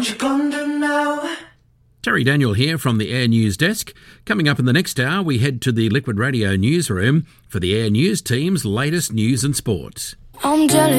Terry Daniel here from the Air News Desk. Coming up in the next hour, we head to the Liquid Radio newsroom for the Air News team's latest news and sports. I'm jealous.